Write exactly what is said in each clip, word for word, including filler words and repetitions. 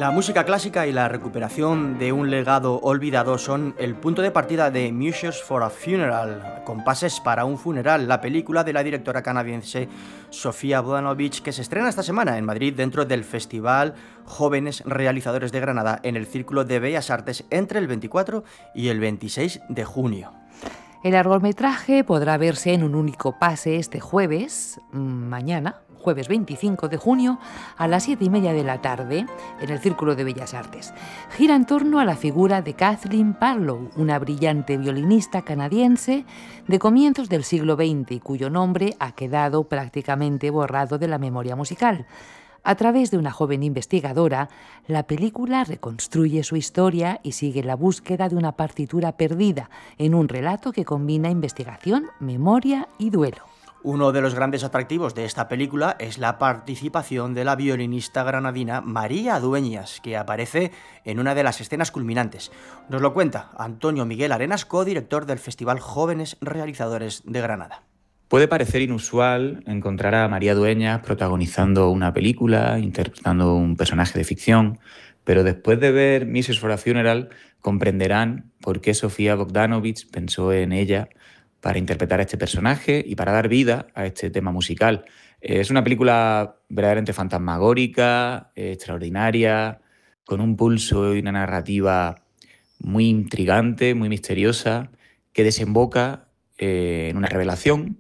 La música clásica y la recuperación de un legado olvidado son el punto de partida de Measures for a Funeral, Compases para un funeral, la película de la directora canadiense Sofía Bogdanovich, que se estrena esta semana en Madrid dentro del Festival Jóvenes Realizadores de Granada en el Círculo de Bellas Artes entre el veinticuatro y el veintiséis de junio. El largometraje podrá verse en un único pase este jueves, mañana, jueves veinticinco de junio, a las siete y media de la tarde, en el Círculo de Bellas Artes. Gira en torno a la figura de Kathleen Parlow, una brillante violinista canadiense de comienzos del siglo veinte y cuyo nombre ha quedado prácticamente borrado de la memoria musical. A través de una joven investigadora, la película reconstruye su historia y sigue la búsqueda de una partitura perdida en un relato que combina investigación, memoria y duelo. Uno de los grandes atractivos de esta película es la participación de la violinista granadina María Dueñas, que aparece en una de las escenas culminantes. Nos lo cuenta Antonio Miguel Arenas, codirector del Festival Jóvenes Realizadores de Granada. Puede parecer inusual encontrar a María Dueñas protagonizando una película, interpretando un personaje de ficción, pero después de ver Measures for a Funeral comprenderán por qué Sofía Bogdanovich pensó en ella para interpretar a este personaje y para dar vida a este tema musical. Es una película verdaderamente fantasmagórica, extraordinaria, con un pulso y una narrativa muy intrigante, muy misteriosa, que desemboca eh, en una revelación,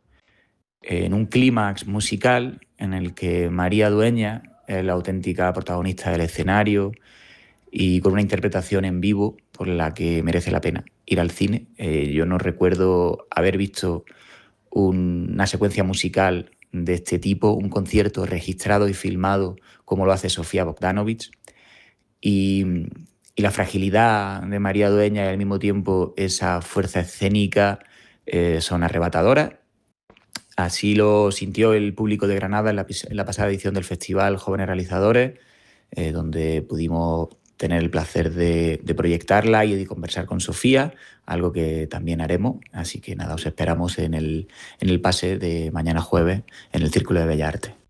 en un clímax musical en el que María Dueñas es la auténtica protagonista del escenario y con una interpretación en vivo por la que merece la pena ir al cine. Eh, yo no recuerdo haber visto un, una secuencia musical de este tipo, un concierto registrado y filmado como lo hace Sofía Bogdanovich. Y, y la fragilidad de María Dueñas y al mismo tiempo esa fuerza escénica eh, son arrebatadoras. Así lo sintió el público de Granada en la, en la pasada edición del Festival Jóvenes Realizadores, eh, donde pudimos tener el placer de, de proyectarla y de conversar con Sofía, algo que también haremos. Así que nada, os esperamos en el, en el pase de mañana jueves en el Círculo de Bellas Artes.